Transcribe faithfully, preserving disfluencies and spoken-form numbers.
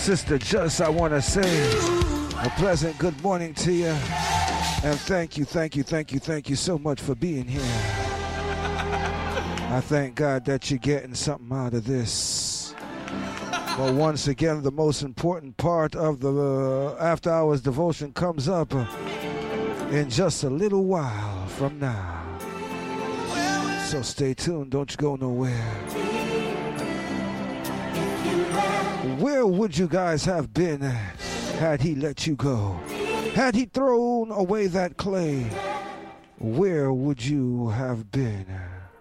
Sister Just, I want to say a pleasant good morning to you. And thank you, thank you, thank you, thank you so much for being here. I thank God that you're getting something out of this. But once again, the most important part of the uh, after hours devotion comes up uh, in just a little while from now. So stay tuned, don't you go nowhere. Where would you guys have been had he let you go? Had he thrown away that clay, where would you have been?